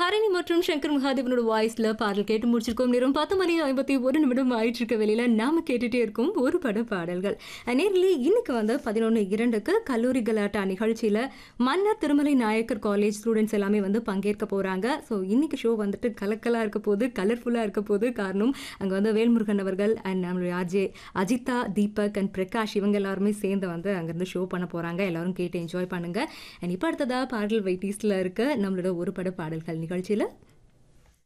ஹரிணி மற்றும் சங்கர் மகாதேவனோட வாய்ஸ்ல பாடல் கேட்டு முடிச்சிருக்கோம். நேரம் 10:51 ஆயிட்டு இருக்க வெளியில நாம கேட்டுட்டே இருக்கோம் ஒரு பட பாடல்கள். நேர்லி இன்னைக்கு வந்து 11:02க்கு கல்லூரி கலாட்டா நிகழ்ச்சியில மன்னர் திருமலை நாயக்கர் காலேஜ் ஸ்டூடெண்ட்ஸ் எல்லாமே வந்து பங்கேற்க போறாங்க. ஸோ இன்னைக்கு ஷோ வந்துட்டு கலக்கலா இருக்க போது, கலர்ஃபுல்லா இருக்க போது. காரணம் அங்க வந்து வேல்முருகன் அவர்கள் அண்ட் நம்மளுடைய ஆர்ஜே அஜிதா, தீபக் அண்ட் பிரகாஷ் இவங்க எல்லாருமே சேர்ந்து வந்து அங்கிருந்து ஷோ பண்ண போறாங்க. எல்லாரும் கேட்டு என்ஜாய் பண்ணுங்க. அண்ட் இப்போ அடுத்ததா பாடல் வெயிட்டிஸ்ல இருக்க நம்மளோட ஒரு பட பாடல்கள் நிகழ்ச்சியில